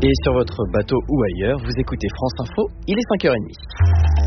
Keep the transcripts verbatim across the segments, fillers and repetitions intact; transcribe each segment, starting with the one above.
Et sur votre bateau ou ailleurs, vous écoutez France Info, il est cinq heures trente.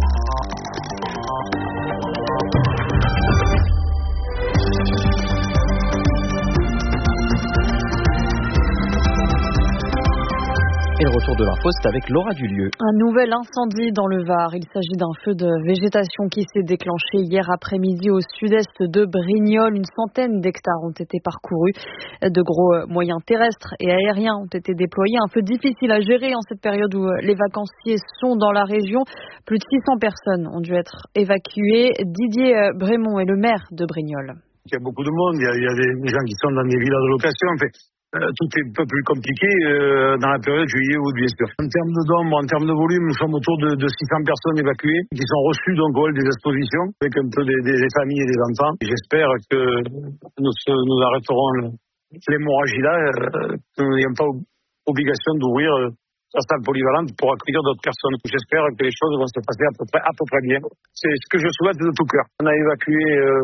Et le retour de l'info, c'est avec Laura Dulieu. Un nouvel incendie dans le Var. Il s'agit d'un feu de végétation qui s'est déclenché hier après-midi au sud-est de Brignoles. Une centaine d'hectares ont été parcourus. De gros moyens terrestres et aériens ont été déployés. Un feu difficile à gérer en cette période où les vacanciers sont dans la région. Plus de six cents personnes ont dû être évacuées. Didier Brémond est le maire de Brignoles. Il y a beaucoup de monde. Il y a, il y a des gens qui sont dans des villas de location. En fait. Euh, tout est un peu plus compliqué euh, dans la période juillet-août, bien sûr. En termes de nombre, en termes de volume, nous sommes autour de, de six cents personnes évacuées qui sont reçues donc au hall des expositions avec un peu des, des familles et des enfants. J'espère que nous, nous arrêterons l'hémorragie là, euh, que nous n'ayons pas obligation d'ouvrir euh, la salle polyvalente pour accueillir d'autres personnes. J'espère que les choses vont se passer à peu près, à peu près bien. C'est ce que je souhaite de tout cœur. On a évacué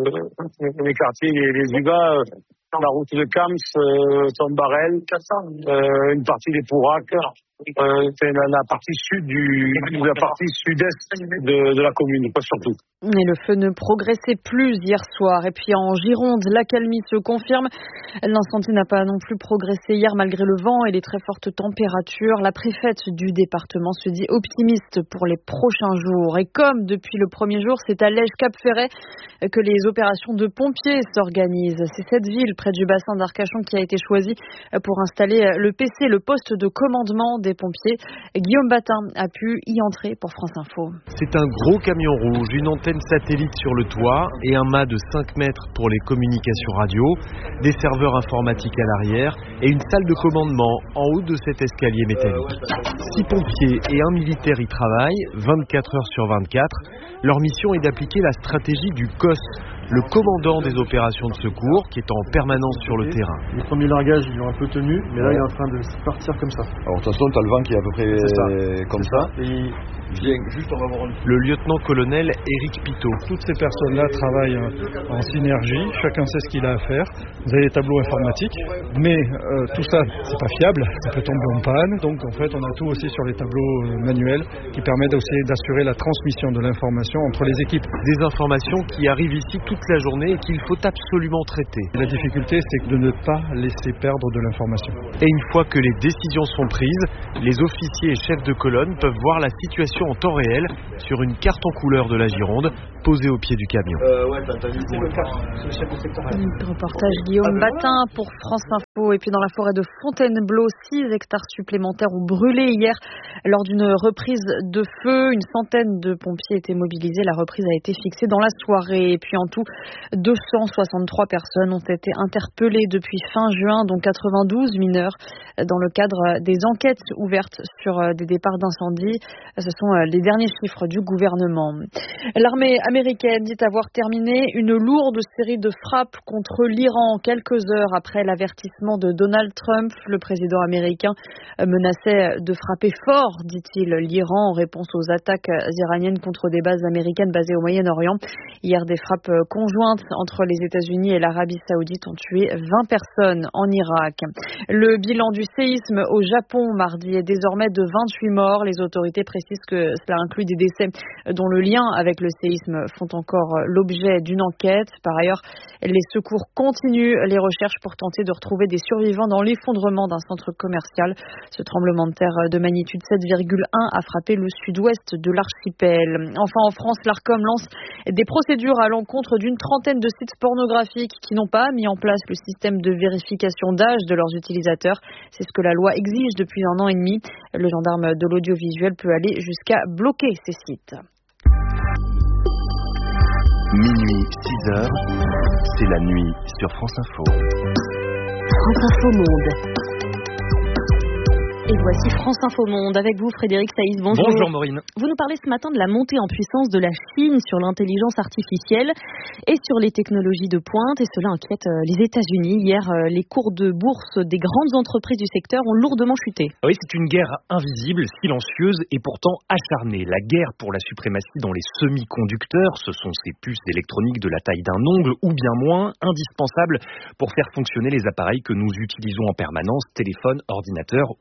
euh, les quartiers, les, les U B A, euh, la route de Camps, euh, Tombarel, euh, une partie des Pourac, euh, c'est la, la partie sud du, la partie sud-est de, de la commune, pas surtout. Et le feu ne progressait plus hier soir. Et puis en Gironde, l'accalmie se confirme. L'incendie n'a pas non plus progressé hier malgré le vent et les très fortes températures. La préfète du département se dit optimiste pour les prochains jours. Et comme depuis le premier jour, c'est à Lège-Cap-Ferret que les opérations de pompiers s'organisent. C'est cette ville près du bassin d'Arcachon qui a été choisie pour installer le P C, le poste de commandement des pompiers. Guillaume Batin a pu y entrer pour France Info. C'est un gros camion rouge, une antenne satellite sur le toit et un mât de cinq mètres pour les communications radio, des serveurs informatiques à l'arrière et une salle de commandement en haut de cet escalier métallique. Six pompiers et un militaire y travaillent, vingt-quatre heures sur vingt-quatre. Leur mission est d'appliquer la stratégie du C O S, le commandant des opérations de secours, qui est en permanence sur le terrain. Les premiers largages, ils l'ont un peu tenu, mais là, il est en train de partir comme ça. Alors, de toute façon, tu as le vent qui est à peu près ça. comme ça. ça. Et Viens, juste, on va voir. Le lieutenant-colonel Éric Pitot. Toutes ces personnes-là travaillent en synergie, chacun sait ce qu'il a à faire. Vous avez les tableaux informatiques, mais euh, tout ça, c'est pas fiable, ça peut tomber en panne. Donc, en fait, on a tout aussi sur les tableaux euh, manuels qui permettent aussi d'assurer la transmission de l'information entre les équipes. Des informations qui arrivent ici toute la journée et qu'il faut absolument traiter. La difficulté, c'est de ne pas laisser perdre de l'information. Et une fois que les décisions sont prises, les officiers et chefs de colonne peuvent voir la situation en temps réel sur une carte en couleur de la Gironde posée au pied du camion. Euh, ouais, t'as, t'as vu, c'est le cas, c'est le chef de secteur. Reportage Guillaume Batin pour France Info. Et puis dans la forêt de Fontainebleau, six hectares supplémentaires ont brûlé hier lors d'une reprise de feu. Une centaine de pompiers étaient mobilisés. La reprise a été fixée dans la soirée. Et puis en tout, deux cent soixante-trois personnes ont été interpellées depuis fin juin, dont quatre-vingt-douze mineurs, dans le cadre des enquêtes ouvertes sur des départs d'incendie. Ce sont les derniers chiffres du gouvernement. L'armée américaine dit avoir terminé une lourde série de frappes contre l'Iran quelques heures après l'avertissement de Donald Trump. Le président américain menaçait de frapper fort, dit-il, l'Iran en réponse aux attaques iraniennes contre des bases américaines basées au Moyen-Orient. Hier, des frappes conjointes entre les États-Unis et l'Arabie Saoudite ont tué vingt personnes en Irak. Le bilan du séisme au Japon mardi est désormais de vingt-huit morts. Les autorités précisent que cela inclut des décès dont le lien avec le séisme font encore l'objet d'une enquête. Par ailleurs, les secours continuent les recherches pour tenter de retrouver des survivants dans l'effondrement d'un centre commercial. Ce tremblement de terre de magnitude sept virgule un a frappé le sud-ouest de l'archipel. Enfin, en France, l'Arcom lance des procédures à l'encontre d'une trentaine de sites pornographiques qui n'ont pas mis en place le système de vérification d'âge de leurs utilisateurs. C'est ce que la loi exige depuis un an et demi. Le gendarme de l'audiovisuel peut aller jusqu'à bloquer ces sites. Minuit, six heures, c'est la nuit sur France Info. France Info Monde. Et voici France Info Monde avec vous, Frédéric Saïs. Bonjour. Bonjour Maureen. Vous nous parlez ce matin de la montée en puissance de la Chine sur l'intelligence artificielle et sur les technologies de pointe. Et cela inquiète les États-Unis. Hier, les cours de bourse des grandes entreprises du secteur ont lourdement chuté. Oui, c'est une guerre invisible, silencieuse et pourtant acharnée. La guerre pour la suprématie dans les semi-conducteurs, ce sont ces puces électroniques de la taille d'un ongle ou bien moins, indispensables pour faire fonctionner les appareils que nous utilisons en permanence, téléphone, ordinateur ou voiture.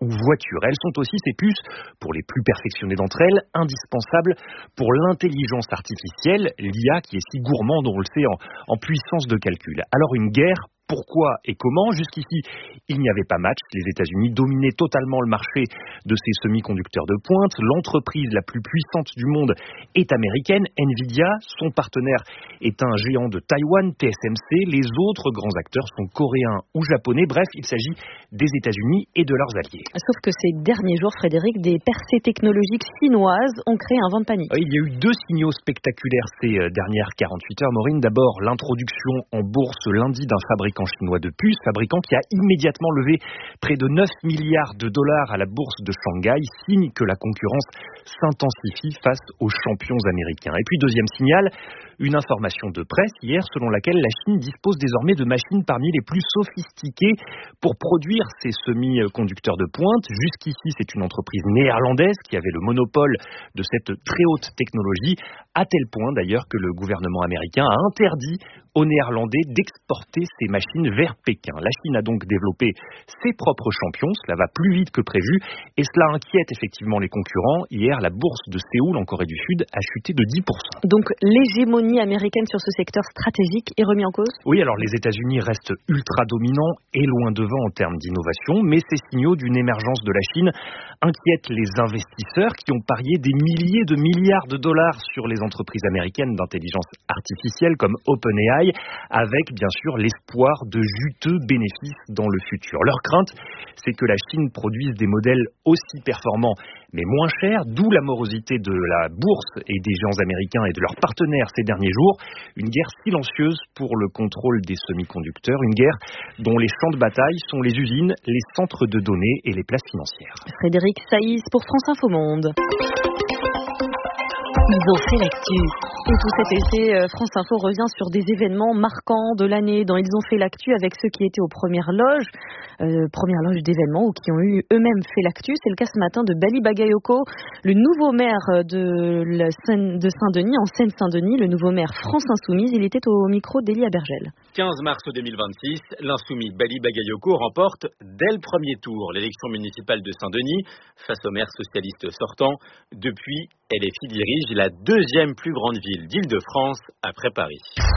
voitures. Elles sont aussi, ces puces, pour les plus perfectionnées d'entre elles, indispensables pour l'intelligence artificielle, l'I A qui est si gourmande, on le sait, en, en puissance de calcul. Alors une guerre, pourquoi et comment? Jusqu'ici, il n'y avait pas match. Les États-Unis dominaient totalement le marché de ces semi-conducteurs de pointe. L'entreprise la plus puissante du monde est américaine, Nvidia. Son partenaire est un géant de Taïwan, T S M C. Les autres grands acteurs sont coréens ou japonais. Bref, il s'agit des États-Unis et de leurs alliés. Sauf que ces derniers jours, Frédéric, des percées technologiques chinoises ont créé un vent de panique. Il y a eu deux signaux spectaculaires ces dernières quarante-huit heures, Maureen. D'abord, l'introduction en bourse lundi d'un fabricant chinois de puces, fabricant qui a immédiatement levé près de neuf milliards de dollars à la bourse de Shanghai, signe que la concurrence s'intensifie face aux champions américains. Et puis deuxième signal, une information de presse hier selon laquelle la Chine dispose désormais de machines parmi les plus sophistiquées pour produire ces semi-conducteurs de pointe. Jusqu'ici, c'est une entreprise néerlandaise qui avait le monopole de cette très haute technologie, à tel point d'ailleurs que le gouvernement américain a interdit aux Néerlandais d'exporter ces machines vers Pékin. La Chine a donc développé ses propres champions, cela va plus vite que prévu et cela inquiète effectivement les concurrents. Hier, la bourse de Séoul en Corée du Sud a chuté de dix pour cent. Donc l'hégémonie américaine sur ce secteur stratégique est remise en cause? Oui, alors les États-Unis restent ultra dominants et loin devant en termes d'innovation, mais ces signaux d'une émergence de la Chine inquiètent les investisseurs qui ont parié des milliers de milliards de dollars sur les entreprises américaines d'intelligence artificielle comme OpenAI, avec bien sûr l'espoir de juteux bénéfices dans le futur. Leur crainte, c'est que la Chine produise des modèles aussi performants mais moins chers, d'où la morosité de la bourse et des géants américains et de leurs partenaires ces derniers jours. Une guerre silencieuse pour le contrôle des semi-conducteurs, une guerre dont les champs de bataille sont les usines, les centres de données et les places financières. Frédéric Saïs pour France Info Monde. Ils ont fait l'actu. Et tout cet été, France Info revient sur des événements marquants de l'année dont ils ont fait l'actu avec ceux qui étaient aux premières loges, euh, premières loges d'événements ou qui ont eu eux-mêmes fait l'actu. C'est le cas ce matin de Bali Bagayoko, le nouveau maire de, la Seine, de Saint-Denis, en Seine-Saint-Denis, le nouveau maire France Insoumise. Il était au micro d'Élie Abergel. quinze mars deux mille vingt-six, l'insoumis Bali Bagayoko remporte dès le premier tour l'élection municipale de Saint-Denis face au maire socialiste sortant. Depuis, L F I dirige la deuxième plus grande ville d'Île-de-France après Paris.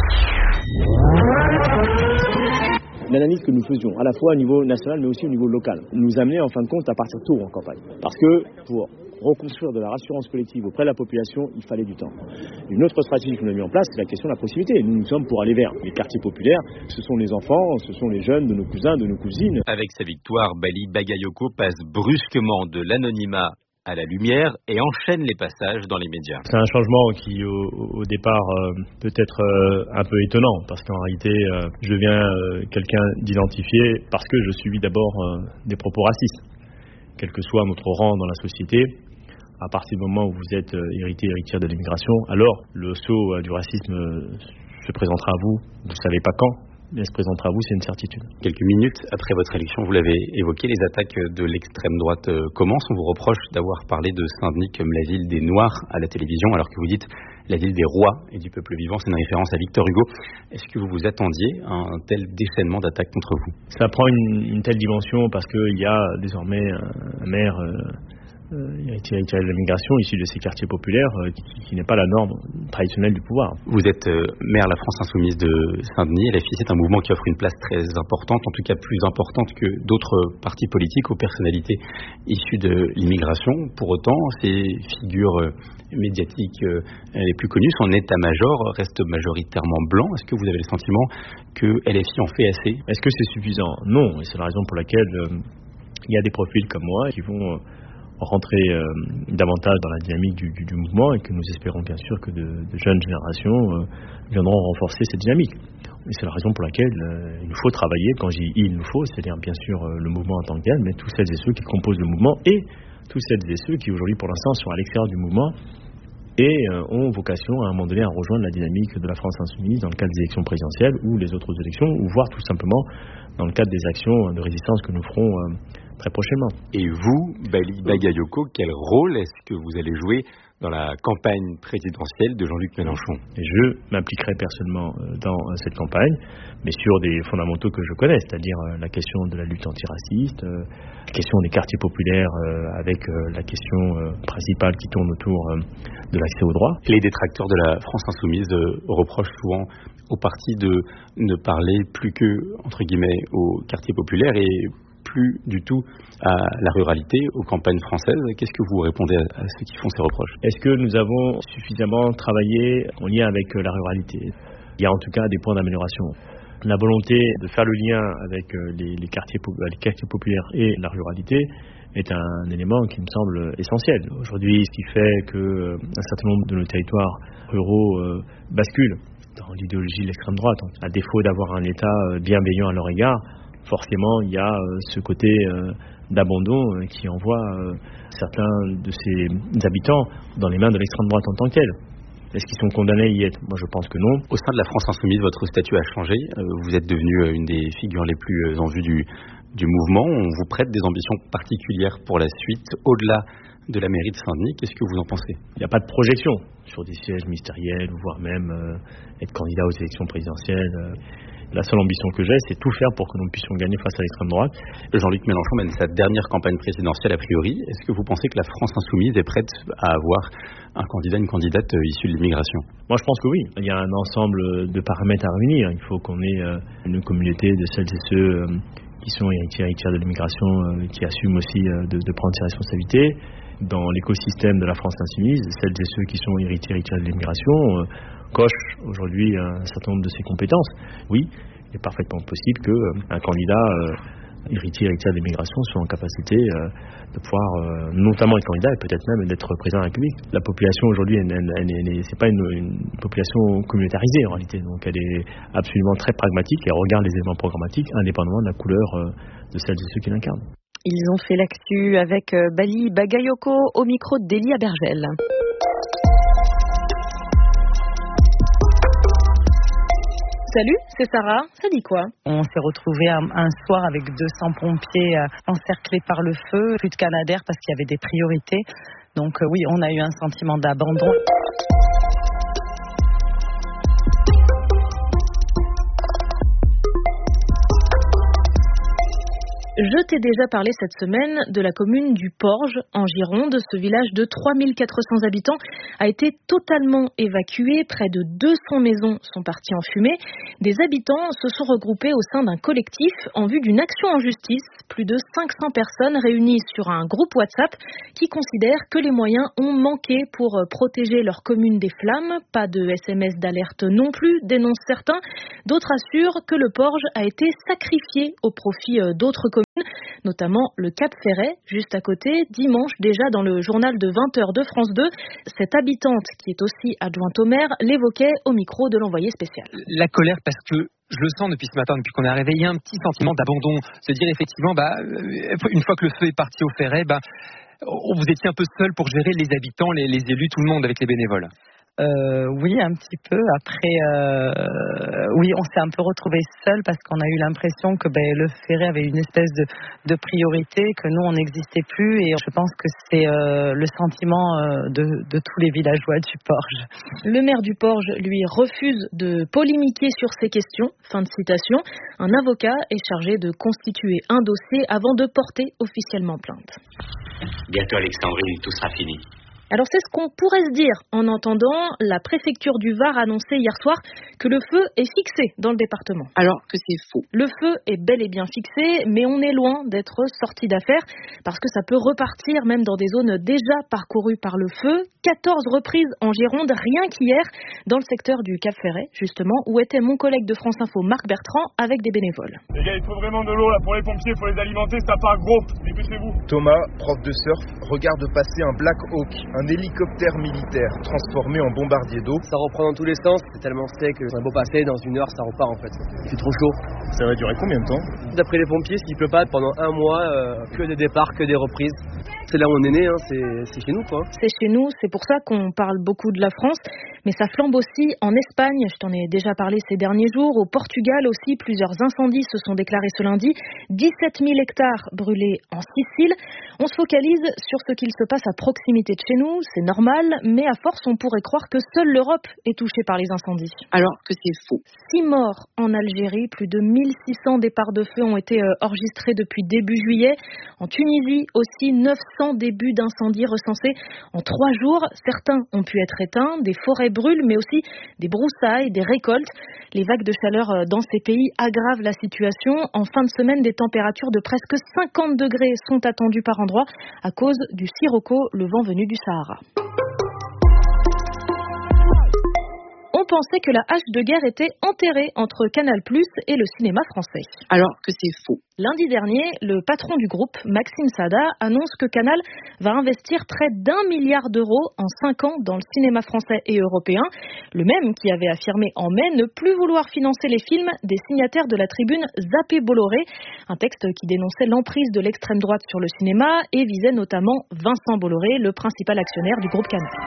L'analyse que nous faisions, à la fois au niveau national mais aussi au niveau local, nous amenait en fin de compte à partir tôt en campagne. Parce que pour reconstruire de la rassurance collective auprès de la population, il fallait du temps. Une autre stratégie que nous avons mis en place, c'est la question de la proximité. Nous, nous sommes pour aller vers les quartiers populaires. Ce sont les enfants, ce sont les jeunes de nos cousins, de nos cousines. Avec sa victoire, Bali Bagayoko passe brusquement de l'anonymat à la lumière et enchaîne les passages dans les médias. C'est un changement qui au, au départ euh, peut être euh, un peu étonnant parce qu'en réalité euh, je deviens euh, quelqu'un d'identifié parce que je subis d'abord euh, des propos racistes. Quel que soit notre rang dans la société, à partir du moment où vous êtes euh, hérité, héritière de l'immigration, alors le saut euh, du racisme euh, se présentera à vous, vous ne savez pas quand. Mais se présentera à vous, c'est une certitude. Quelques minutes après votre élection, vous l'avez évoqué, les attaques de l'extrême droite commencent. On vous reproche d'avoir parlé de Saint-Denis comme la ville des Noirs à la télévision, alors que vous dites la ville des rois et du peuple vivant. C'est une référence à Victor Hugo. Est-ce que vous vous attendiez à un tel déchaînement d'attaques contre vous? Ça prend une, une telle dimension parce qu'il y a désormais un maire... Euh, Euh, héritier de l'immigration issu de ces quartiers populaires euh, qui, qui n'est pas la norme traditionnelle du pouvoir. Vous êtes euh, maire La France Insoumise de Saint-Denis. L F I, c'est un mouvement qui offre une place très importante, en tout cas plus importante que d'autres partis politiques aux personnalités issues de l'immigration. Pour autant, ces figures euh, médiatiques euh, les plus connues, son état-major reste majoritairement blanc. Est-ce que vous avez le sentiment que L F I en fait assez? Est-ce que c'est suffisant? Non, et c'est la raison pour laquelle euh, il y a des profils comme moi qui vont... Euh, rentrer euh, davantage dans la dynamique du, du, du mouvement et que nous espérons bien sûr que de, de jeunes générations euh, viendront renforcer cette dynamique. Et c'est la raison pour laquelle euh, il nous faut travailler, quand je dis il nous faut, c'est-à-dire bien sûr euh, le mouvement en tant que tel, mais tous celles et ceux qui composent le mouvement et tous celles et ceux qui aujourd'hui pour l'instant sont à l'extérieur du mouvement et euh, ont vocation à un moment donné à rejoindre la dynamique de la France Insoumise dans le cadre des élections présidentielles ou les autres élections, ou voire tout simplement dans le cadre des actions de résistance que nous ferons euh, très prochainement. Et vous, Bali Bagayoko, quel rôle est-ce que vous allez jouer dans la campagne présidentielle de Jean-Luc Mélenchon? Et je m'impliquerai personnellement dans cette campagne, mais sur des fondamentaux que je connais, c'est-à-dire la question de la lutte antiraciste, la question des quartiers populaires avec la question principale qui tourne autour de l'accès au droit. Les détracteurs de la France Insoumise reprochent souvent au parti de ne parler plus que, entre guillemets, aux quartiers populaires et plus du tout à la ruralité, aux campagnes françaises. Qu'est-ce que vous répondez à, à ceux qui font ces reproches? Est-ce que nous avons suffisamment travaillé en lien avec la ruralité? Il y a en tout cas des points d'amélioration. La volonté de faire le lien avec les, les, quartiers, les quartiers populaires et la ruralité est un élément qui me semble essentiel. Aujourd'hui, ce qui fait qu'un certain nombre de nos territoires ruraux euh, basculent dans l'idéologie de l'extrême droite, à défaut d'avoir un État bienveillant à leur égard, forcément, il y a euh, ce côté euh, d'abandon euh, qui envoie euh, certains de ces habitants dans les mains de l'extrême droite en tant que telle. Est-ce qu'ils sont condamnés à y être? Moi, je pense que non. Au sein de la France Insoumise, votre statut a changé. Euh, vous êtes devenu une des figures les plus en vue du, du mouvement. On vous prête des ambitions particulières pour la suite, au-delà de la mairie de Saint-Denis. Qu'est-ce que vous en pensez? Il n'y a pas de projection sur des sièges ministériels, voire même euh, être candidat aux élections présidentielles. Euh. La seule ambition que j'ai, c'est tout faire pour que nous puissions gagner face à l'extrême droite. Jean-Luc Mélenchon mène sa dernière campagne présidentielle a priori. Est-ce que vous pensez que la France Insoumise est prête à avoir un candidat, une candidate issue de l'immigration? Moi, je pense que oui. Il y a un ensemble de paramètres à réunir. Il faut qu'on ait une communauté de celles et ceux qui sont héritiers, héritières de l'immigration, qui assument aussi de, de prendre ses responsabilités. Dans l'écosystème de la France Insoumise, celles et ceux qui sont héritiers, héritières de l'immigration coche aujourd'hui un certain nombre de ses compétences. Oui, il est parfaitement possible qu'un candidat euh, héritier, héritier de l'immigration soit en capacité euh, de pouvoir euh, notamment être candidat et peut-être même d'être président de la République. La population aujourd'hui, elle, elle, elle, elle, c'est pas une, une population communautarisée en réalité, donc elle est absolument très pragmatique et elle regarde les éléments programmatiques indépendamment de la couleur euh, de celles et ceux qui l'incarnent. Ils ont fait l'actu avec Bali Bagayoko au micro d'Elia Bergel. Salut, c'est Sarah. Ça dit quoi? On s'est retrouvés un, un soir avec deux cents pompiers euh, encerclés par le feu, plus de Canadair parce qu'il y avait des priorités. Donc euh, oui, on a eu un sentiment d'abandon. Je t'ai déjà parlé cette semaine de la commune du Porge, en Gironde. Ce village de trois mille quatre cents habitants a été totalement évacué. Près de deux cents maisons sont parties en fumée. Des habitants se sont regroupés au sein d'un collectif en vue d'une action en justice. Plus de cinq cents personnes réunies sur un groupe WhatsApp qui considèrent que les moyens ont manqué pour protéger leur commune des flammes. Pas de S M S d'alerte non plus, dénoncent certains. D'autres assurent que le Porge a été sacrifié au profit d'autres communes, notamment le Cap Ferret, juste à côté. Dimanche, déjà dans le journal de vingt heures de France deux, cette habitante, qui est aussi adjointe au maire, l'évoquait au micro de l'envoyé spécial. La colère parce que je le sens depuis ce matin, depuis qu'on est arrivé, il y a un petit sentiment d'abandon. Se dire effectivement, bah, une fois que le feu est parti au Ferret, bah, vous étiez un peu seul pour gérer les habitants, les, les élus, tout le monde avec les bénévoles. Euh, oui, un petit peu. Après, euh, oui, on s'est un peu retrouvés seuls parce qu'on a eu l'impression que ben, le Ferret avait une espèce de, de priorité, que nous, on n'existait plus. Et je pense que c'est euh, le sentiment euh, de, de tous les villageois du Porge. Le maire du Porge, lui, refuse de polémiquer sur ces questions. Fin de citation. Un avocat est chargé de constituer un dossier avant de porter officiellement plainte. Bientôt, Alexandrine, tout sera fini. Alors c'est ce qu'on pourrait se dire en entendant la préfecture du Var annoncer hier soir que le feu est fixé dans le département. Alors que c'est faux. Le feu est bel et bien fixé, mais on est loin d'être sorti d'affaire parce que ça peut repartir même dans des zones déjà parcourues par le feu. quatorze reprises en Gironde, rien qu'hier, dans le secteur du Cap Ferret, justement, où était mon collègue de France Info, Marc Bertrand, avec des bénévoles. Les gars, il faut vraiment de l'eau là pour les pompiers, il faut les alimenter, ça part gros. Dépêchez-vous. Thomas, prof de surf, regarde passer un Black Hawk, un hélicoptère militaire transformé en bombardier d'eau. Ça reprend dans tous les sens, c'est tellement sec que c'est beau passer, dans une heure ça repart en fait. C'est trop chaud. Ça va durer combien de temps? D'après les pompiers, s'il pleut pas pendant un mois, euh, que des départs, que des reprises. C'est là où on est né, hein, c'est, c'est chez nous quoi. C'est chez nous, c'est pour ça qu'on parle beaucoup de la France, mais ça flambe aussi en Espagne, je t'en ai déjà parlé ces derniers jours, au Portugal aussi, plusieurs incendies se sont déclarés ce lundi, dix-sept mille hectares brûlés en Sicile. On se focalise sur ce qu'il se passe à proximité de chez nous, c'est normal, mais à force on pourrait croire que seule l'Europe est touchée par les incendies. Alors que c'est faux. Six morts en Algérie, plus de mille six cents départs de feu ont été enregistrés depuis début juillet. En Tunisie aussi, neuf cents débuts d'incendie recensés en trois jours. Certains ont pu être éteints, des forêts brûlent, mais aussi des broussailles, des récoltes. Les vagues de chaleur dans ces pays aggravent la situation. En fin de semaine, des températures de presque cinquante degrés sont attendues par endroits à cause du sirocco, le vent venu du Sahara. On pensait que la hache de guerre était enterrée entre Canal plus et le cinéma français. Alors que c'est faux. Lundi dernier, le patron du groupe, Maxime Saada, annonce que Canal va investir près d'un milliard d'euros en cinq ans dans le cinéma français et européen. Le même qui avait affirmé en mai ne plus vouloir financer les films des signataires de la tribune Zappé Bolloré, un texte qui dénonçait l'emprise de l'extrême droite sur le cinéma et visait notamment Vincent Bolloré, le principal actionnaire du groupe Canal.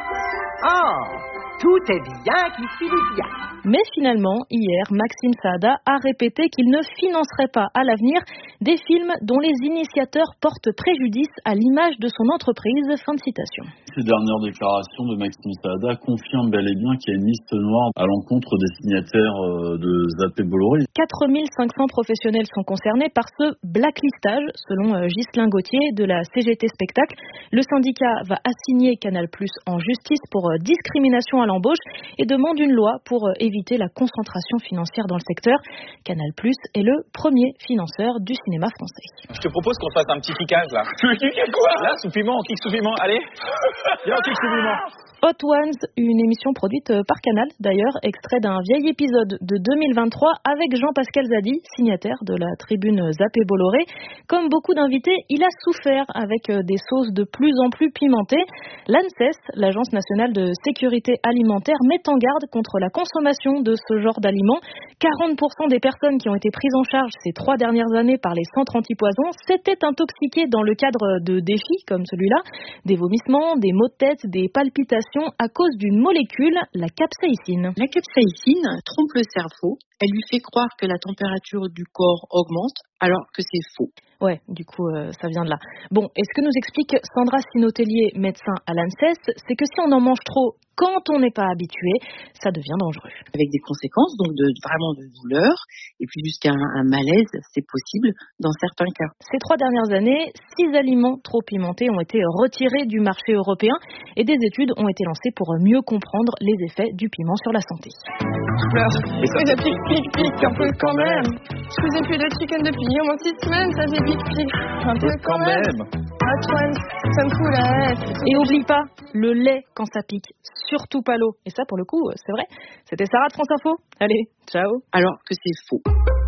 Ah, tout est bien qui finit bien. Mais finalement, hier, Maxime Saada a répété qu'il ne financerait pas à l'avenir des films dont les initiateurs portent préjudice à l'image de son entreprise. Fin de citation. Ces dernières déclarations de Maxime Saada confirment bel et bien qu'il y a une liste noire à l'encontre des signataires de Zappé Bolloré. quatre mille cinq cents professionnels sont concernés par ce blacklistage, selon Ghislain Gauthier de la C G T Spectacle. Le syndicat va assigner Canal plus en justice pour discrimination à l'embauche et demande une loi pour éviter la concentration financière dans le secteur. Canal plus est le premier financeur du cinéma français. Je te propose qu'on fasse un petit kickage là. Tu veux kicker quoi? Là, sous piment, on kick sous piment. Allez, viens, on kick sous piment. Hot Ones, une émission produite par Canal, d'ailleurs, extrait d'un vieil épisode de deux mille vingt-trois avec Jean-Pascal Zadi, signataire de la tribune Zappé Bolloré. Comme beaucoup d'invités, il a souffert avec des sauces de plus en plus pimentées. L'ANSES, l'Agence nationale de sécurité alimentaire, met en garde contre la consommation de ce genre d'aliments. quarante pour cent des personnes qui ont été prises en charge ces trois dernières années par les centres antipoisons s'étaient intoxiquées dans le cadre de défis comme celui-là. Des vomissements, des maux de tête, des palpitations à cause d'une molécule, la capsaïcine. La capsaïcine trompe le cerveau. Elle lui fait croire que la température du corps augmente, alors que c'est faux. Ouais, du coup, euh, ça vient de là. Bon, et ce que nous explique Sandra Sinotellier, médecin à l'ANSES, c'est que si on en mange trop quand on n'est pas habitué, ça devient dangereux. Avec des conséquences, donc de, vraiment de douleur, et puis jusqu'à un, un malaise, c'est possible dans certains cas. Ces trois dernières années, six aliments trop pimentés ont été retirés du marché européen et des études ont été lancées pour mieux comprendre les effets du piment sur la santé. Je pleure. Et ça, ça pique, pique, pique, un peu quand même. Je faisais plus de chicken depuis au moins six semaines, ça fait pique, pique, un peu quand même. Antoine, ça me fout la tête. Et oublie pas, le lait quand ça pique, surtout pas l'eau. Et ça, pour le coup, c'est vrai. C'était Sarah de France Info. Allez, ciao. Alors que c'est faux.